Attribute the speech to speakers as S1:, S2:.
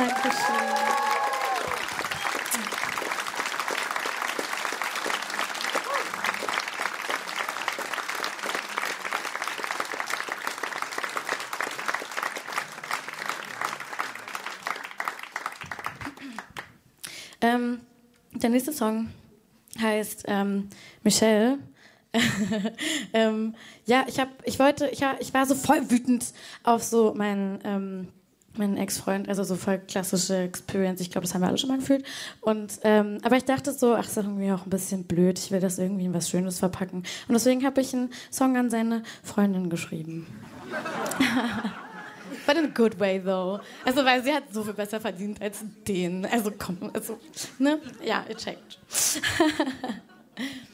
S1: Dankeschön. Der nächste Song heißt Michelle. Ja, ich war so voll wütend auf so meinen Ex-Freund, also so voll klassische Experience. Ich glaube, das haben wir alle schon mal gefühlt. Aber ich dachte so, ach, ist doch irgendwie auch ein bisschen blöd. Ich will das irgendwie in was Schönes verpacken. Und deswegen habe ich einen Song an seine Freundin geschrieben. But in a good way, though. Also, weil sie hat so viel besser verdient als den. Also, komm, also, ne? Ja, ihr checkt.